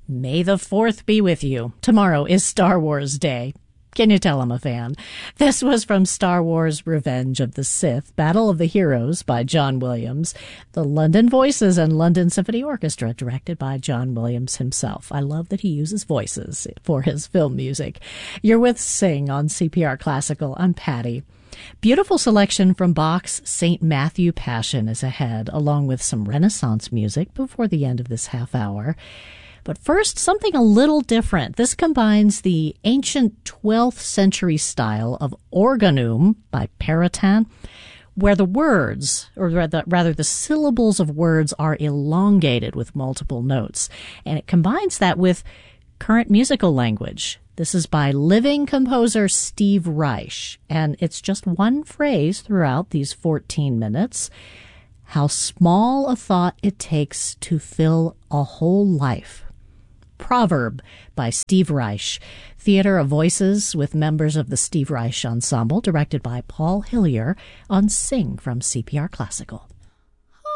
May the 4th be with you. Tomorrow is Star Wars Day. Can you tell I'm a fan? This was from Star Wars Revenge of the Sith, Battle of the Heroes by John Williams, the London Voices and London Symphony Orchestra, directed by John Williams himself. I love that he uses voices for his film music. You're with Sing on CPR Classical. I'm Patty. Beautiful selection from Bach's St. Matthew Passion is ahead, along with some Renaissance music before the end of this half hour. But first, something a little different. This combines the ancient 12th century style of organum by Periton, where the words, or rather the syllables of words, are elongated with multiple notes. And it combines that with current musical language. This is by living composer Steve Reich, and it's just one phrase throughout these 14 minutes. How small a thought it takes to fill a whole life. Proverb by Steve Reich. Theater of Voices with members of the Steve Reich Ensemble, directed by Paul Hillier on Sing from CPR Classical.